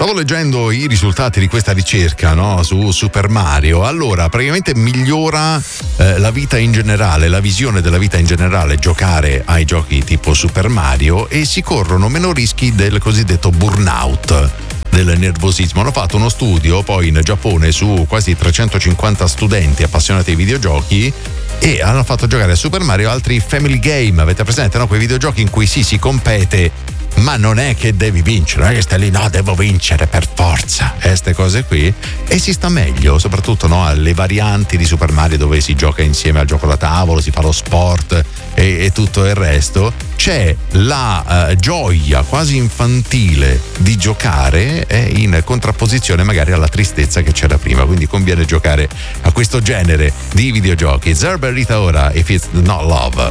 Stavo leggendo i risultati di questa ricerca, no, su Super Mario. Allora, praticamente migliora la vita in generale, la visione della vita in generale, giocare ai giochi tipo Super Mario, e si corrono meno rischi del cosiddetto burnout, del nervosismo. Hanno fatto uno studio poi in Giappone su quasi 350 studenti appassionati ai videogiochi e hanno fatto giocare a Super Mario altri family game. Avete presente, no? Quei videogiochi in cui sì, si compete, ma non è che devi vincere, non è che stai lì, no, devo vincere per forza, queste cose qui, e si sta meglio, soprattutto, no, alle varianti di Super Mario dove si gioca insieme al gioco da tavolo, si fa lo sport e tutto il resto. C'è la gioia quasi infantile di giocare in contrapposizione magari alla tristezza che c'era prima, quindi conviene giocare a questo genere di videogiochi. Zerba Rita ora, If It's Not Love.